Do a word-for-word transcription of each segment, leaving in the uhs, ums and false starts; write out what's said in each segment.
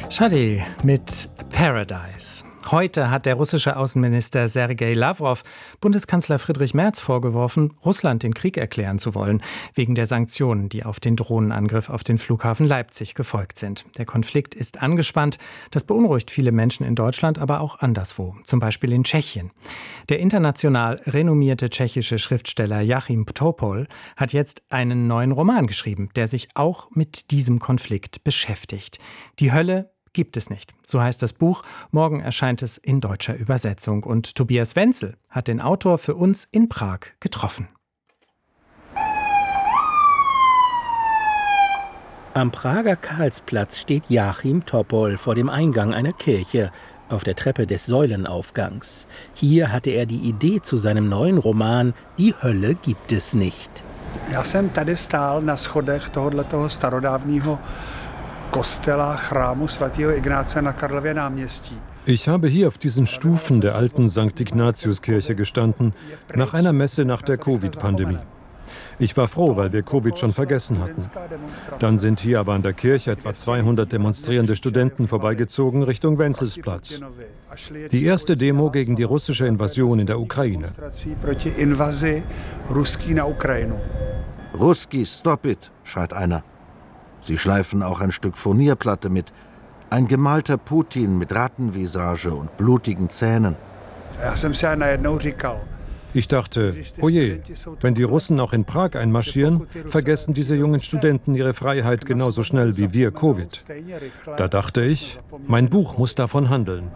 Schade mit Paradise. Heute hat der russische Außenminister Sergei Lavrov Bundeskanzler Friedrich Merz vorgeworfen, Russland den Krieg erklären zu wollen, wegen der Sanktionen, die auf den Drohnenangriff auf den Flughafen Leipzig gefolgt sind. Der Konflikt ist angespannt. Das beunruhigt viele Menschen in Deutschland, aber auch anderswo, zum Beispiel in Tschechien. Der international renommierte tschechische Schriftsteller Jáchym Topol hat jetzt einen neuen Roman geschrieben, der sich auch mit diesem Konflikt beschäftigt. Die Hölle gibt es nicht. So heißt das Buch. Morgen erscheint es in deutscher Übersetzung. Und Tobias Wenzel hat den Autor für uns in Prag getroffen. Am Prager Karlsplatz steht Jáchym Topol vor dem Eingang einer Kirche, auf der Treppe des Säulenaufgangs. Hier hatte er die Idee zu seinem neuen Roman Die Hölle gibt es nicht. Já jsem tady stál na schodech tohoto starodávního kostela chrámu svatého Ignáce na Karlově náměstí. Ich habe hier auf diesen Stufen der alten Sankt Ignatiuskirche gestanden, nach einer Messe nach der Covid-Pandemie. Ich war froh, weil wir Covid schon vergessen hatten. Dann sind hier aber an der Kirche etwa zweihundert demonstrierende Studenten vorbeigezogen Richtung Wenzelsplatz. Die erste Demo gegen die russische Invasion in der Ukraine. Ruski, stop it, schreit einer. Sie schleifen auch ein Stück Furnierplatte mit. Ein gemalter Putin mit Rattenvisage und blutigen Zähnen. Ich dachte, oje, wenn die Russen auch in Prag einmarschieren, vergessen diese jungen Studenten ihre Freiheit genauso schnell wie wir Covid. Da dachte ich, mein Buch muss davon handeln.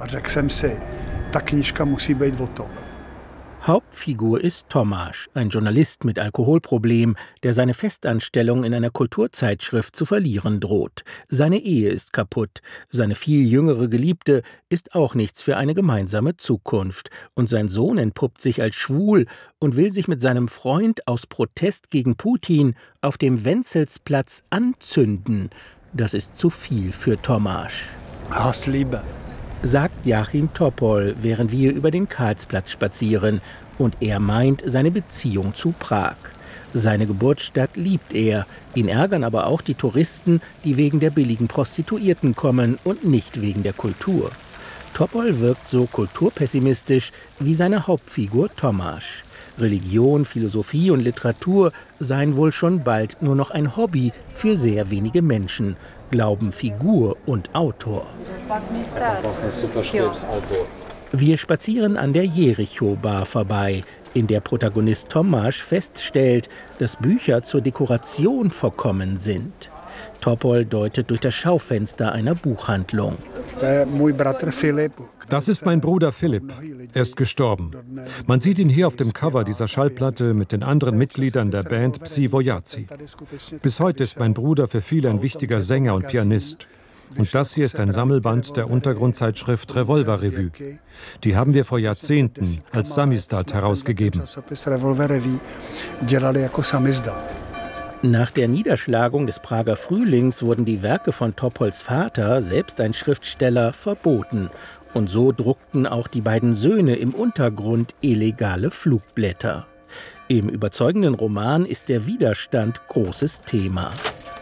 Hauptfigur ist Tomáš, ein Journalist mit Alkoholproblem, der seine Festanstellung in einer Kulturzeitschrift zu verlieren droht. Seine Ehe ist kaputt, seine viel jüngere Geliebte ist auch nichts für eine gemeinsame Zukunft. Und sein Sohn entpuppt sich als schwul und will sich mit seinem Freund aus Protest gegen Putin auf dem Wenzelsplatz anzünden. Das ist zu viel für Tomáš. Hassliebe, sagt Jáchym Topol, während wir über den Karlsplatz spazieren. Und er meint seine Beziehung zu Prag. Seine Geburtsstadt liebt er. Ihn ärgern aber auch die Touristen, die wegen der billigen Prostituierten kommen und nicht wegen der Kultur. Topol wirkt so kulturpessimistisch wie seine Hauptfigur Tomáš. Religion, Philosophie und Literatur seien wohl schon bald nur noch ein Hobby für sehr wenige Menschen, glauben Figur und Autor. Wir spazieren an der Jericho-Bar vorbei, in der Protagonist Tomáš feststellt, dass Bücher zur Dekoration verkommen sind. Topol deutet durch das Schaufenster einer Buchhandlung. Das ist mein Bruder Philipp. Er ist gestorben. Man sieht ihn hier auf dem Cover dieser Schallplatte mit den anderen Mitgliedern der Band Psi Vojaci. Bis heute ist mein Bruder für viele ein wichtiger Sänger und Pianist. Und das hier ist ein Sammelband der Untergrundzeitschrift Revolver Revue. Die haben wir vor Jahrzehnten als Samizdat herausgegeben. Nach der Niederschlagung des Prager Frühlings wurden die Werke von Topols Vater, selbst ein Schriftsteller, verboten. Und so druckten auch die beiden Söhne im Untergrund illegale Flugblätter. Im überzeugenden Roman ist der Widerstand großes Thema.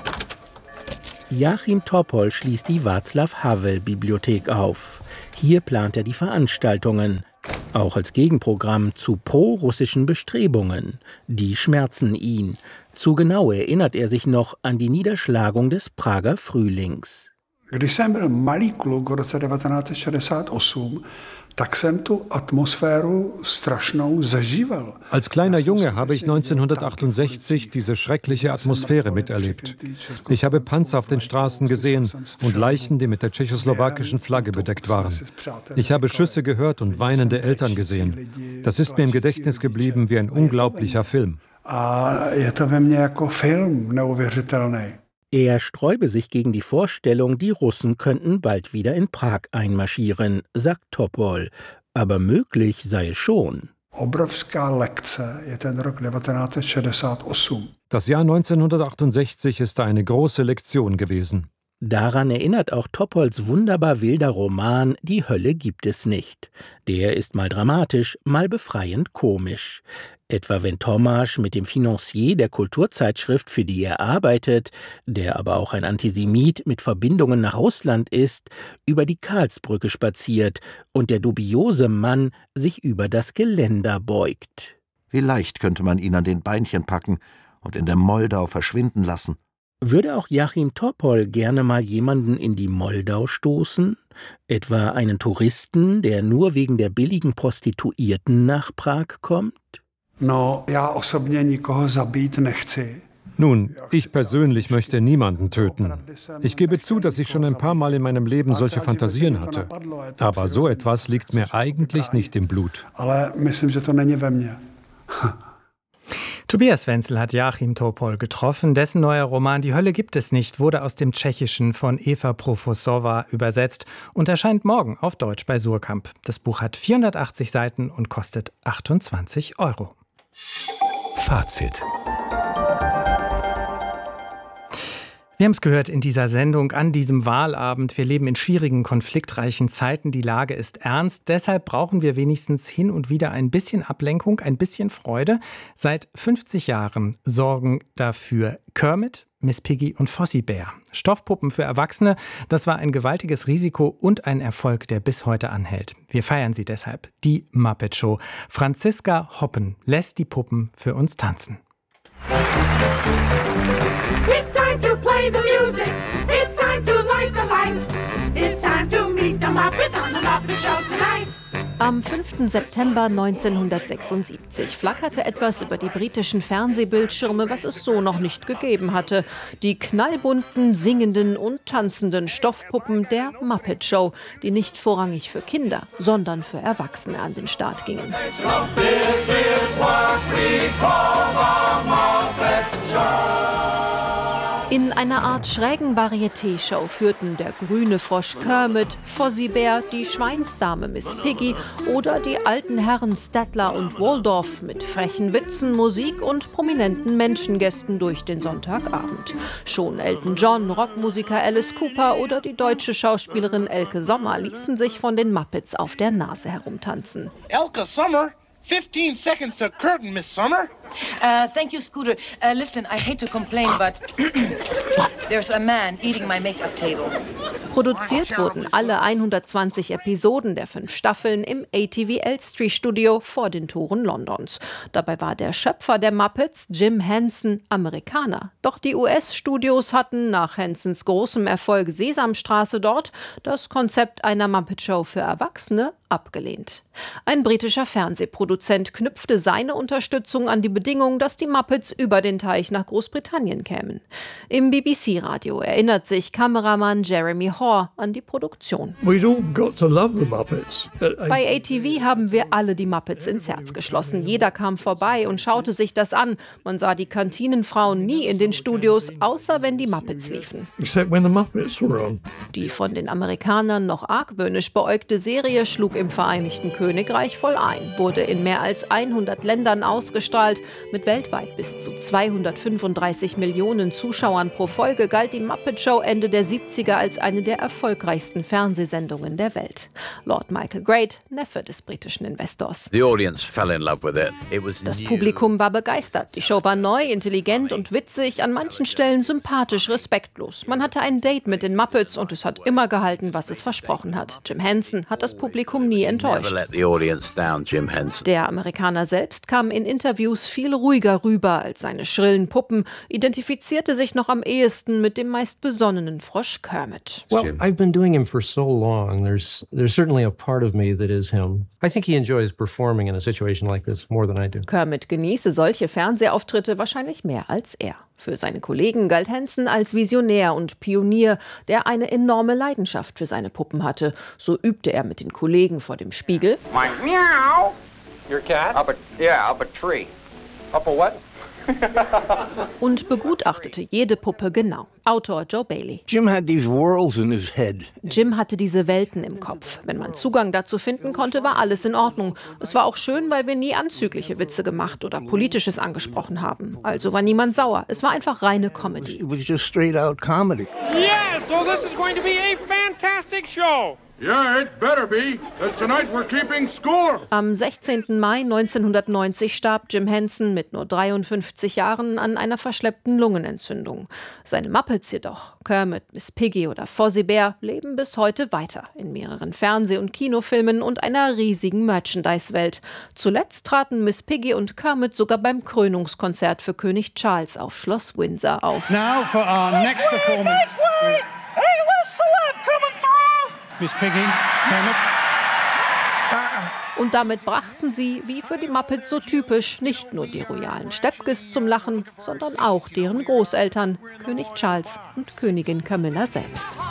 Jáchym Topol schließt die Václav-Havel-Bibliothek auf. Hier plant er die Veranstaltungen, auch als Gegenprogramm zu pro-russischen Bestrebungen. Die schmerzen ihn. Zu genau erinnert er sich noch an die Niederschlagung des Prager Frühlings. Když jsem byl malý kluk v roce devatenáct set šedesát osm, tak jsem tu atmosféru strašnou zažíval. Als kleiner Junge habe ich neunzehnhundertachtundsechzig diese schreckliche Atmosphäre miterlebt. Ich habe Panzer auf den Straßen gesehen und Leichen, die mit der tschechoslowakischen Flagge bedeckt waren. Ich habe Schüsse gehört und weinende Eltern gesehen. Das ist mir im Gedächtnis geblieben wie ein unglaublicher Film. A je to ve mně jako film neuvěřitelný. Er sträube sich gegen die Vorstellung, die Russen könnten bald wieder in Prag einmarschieren, sagt Topol. Aber möglich sei es schon. Das Jahr neunzehnhundertachtundsechzig ist eine große Lektion gewesen. Daran erinnert auch Toppols wunderbar wilder Roman »Die Hölle gibt es nicht«. Der ist mal dramatisch, mal befreiend komisch. Etwa wenn Tomasz mit dem Financier der Kulturzeitschrift, für die er arbeitet, der aber auch ein Antisemit mit Verbindungen nach Russland ist, über die Karlsbrücke spaziert und der dubiose Mann sich über das Geländer beugt. Wie leicht könnte man ihn an den Beinchen packen und in der Moldau verschwinden lassen. Würde auch Jáchym Topol gerne mal jemanden in die Moldau stoßen? Etwa einen Touristen, der nur wegen der billigen Prostituierten nach Prag kommt? No, já osobně nikoho zabít nechci. Nun, ich persönlich möchte niemanden töten. Ich gebe zu, dass ich schon ein paar Mal in meinem Leben solche Fantasien hatte. Aber so etwas liegt mir eigentlich nicht im Blut. Ale myslím, že to není ve mně. Tobias Wenzel hat Jáchym Topol getroffen. Dessen neuer Roman »Die Hölle gibt es nicht« wurde aus dem Tschechischen von Eva Profosova übersetzt und erscheint morgen auf Deutsch bei Suhrkamp. Das Buch hat vierhundertachtzig Seiten und kostet achtundzwanzig Euro. Fazit. Wir haben es gehört in dieser Sendung an diesem Wahlabend. Wir leben in schwierigen, konfliktreichen Zeiten. Die Lage ist ernst. Deshalb brauchen wir wenigstens hin und wieder ein bisschen Ablenkung, ein bisschen Freude. Seit fünfzig Jahren sorgen dafür Kermit, Miss Piggy und Fozzie Bear. Stoffpuppen für Erwachsene, das war ein gewaltiges Risiko und ein Erfolg, der bis heute anhält. Wir feiern sie deshalb. Die Muppet Show. Franziska Hoppen lässt die Puppen für uns tanzen. It's time to play the music. It's time to light the light. It's time to meet the Muppets on the Muppet Show tonight. Am fünften September neunzehnhundertsechsundsiebzig flackerte etwas über die britischen Fernsehbildschirme, was es so noch nicht gegeben hatte. Die knallbunten, singenden und tanzenden Stoffpuppen der Muppet Show, die nicht vorrangig für Kinder, sondern für Erwachsene an den Start gingen. In einer Art schrägen Varieté-Show führten der grüne Frosch Kermit, Fozzie Bear, die Schweinsdame Miss Piggy oder die alten Herren Statler und Waldorf mit frechen Witzen, Musik und prominenten Menschengästen durch den Sonntagabend. Schon Elton John, Rockmusiker Alice Cooper oder die deutsche Schauspielerin Elke Sommer ließen sich von den Muppets auf der Nase herumtanzen. Elke Sommer? fifteen seconds to curtain, Miss Sommer. Uh, thank you, Scooter. Uh, listen, I hate to complain, but there's a man eating my makeup table. Produziert wurden alle hundertzwanzig Episoden der fünf Staffeln im A T V Elstree-Studio vor den Toren Londons. Dabei war der Schöpfer der Muppets, Jim Henson, Amerikaner. Doch die U S-Studios hatten nach Hensons großem Erfolg Sesamstraße dort das Konzept einer Muppet-Show für Erwachsene abgelehnt. Ein britischer Fernsehproduzent knüpfte seine Unterstützung an die Bedingung, dass die Muppets über den Teich nach Großbritannien kämen. Im B B C-Radio erinnert sich Kameramann Jeremy Hoare an die Produktion. We'd all got to love the Muppets. Bei A T V haben wir alle die Muppets ins Herz geschlossen. Jeder kam vorbei und schaute sich das an. Man sah die Kantinenfrauen nie in den Studios, außer wenn die Muppets liefen. Except when the Muppets were on. Die von den Amerikanern noch argwöhnisch beäugte Serie schlug im Vereinigten Königreich voll ein, wurde in mehr als hundert Ländern ausgestrahlt. Mit weltweit bis zu zweihundertfünfunddreißig Millionen Zuschauern pro Folge galt die Muppet Show Ende der siebziger als eine der erfolgreichsten Fernsehsendungen der Welt. Lord Michael Great, Neffe des britischen Investors. Das Publikum war begeistert. Die Show war neu, intelligent und witzig, an manchen Stellen sympathisch, respektlos. Man hatte ein Date mit den Muppets und es hat immer gehalten, was es versprochen hat. Jim Henson hat das Publikum nie enttäuscht. Der Amerikaner selbst kam in Interviews viel ruhiger rüber als seine schrillen Puppen, identifizierte sich noch am ehesten mit dem meist besonnenen Frosch Kermit. Well, I've been doing him for so long. There's there's certainly a part of me that is him. I think he enjoys performing in a situation like this more than I do. Kermit genieße solche Fernsehauftritte wahrscheinlich mehr als er. Für seine Kollegen galt Henson als Visionär und Pionier, der eine enorme Leidenschaft für seine Puppen hatte. So übte er mit den Kollegen vor dem Spiegel. My meow. Your cat? Up a, yeah, up a tree. Up a what? Und begutachtete jede Puppe genau. Autor Joe Bailey. Jim had these worlds in his head. Jim hatte diese Welten im Kopf. Wenn man Zugang dazu finden konnte, war alles in Ordnung. Es war auch schön, weil wir nie anzügliche Witze gemacht oder Politisches angesprochen haben. Also war niemand sauer. Es war einfach reine Comedy. It was just straight out comedy. Yeah, so this is going to be a fantastic show. Yeah, it better be, as tonight we're keeping score. Am sechzehnten Mai neunzehnhundertneunzig starb Jim Henson mit nur dreiundfünfzig Jahren an einer verschleppten Lungenentzündung. Seine Muppets jedoch, Kermit, Miss Piggy oder Fozzie Bear, leben bis heute weiter in mehreren Fernseh- und Kinofilmen und einer riesigen Merchandise-Welt. Zuletzt traten Miss Piggy und Kermit sogar beim Krönungskonzert für König Charles auf Schloss Windsor auf. Now for our next performance. Hey, let's select coming through. Miss Piggy, Kermit. Und damit brachten sie, wie für die Muppets so typisch, nicht nur die royalen Steppkes zum Lachen, sondern auch deren Großeltern, König Charles und Königin Camilla selbst.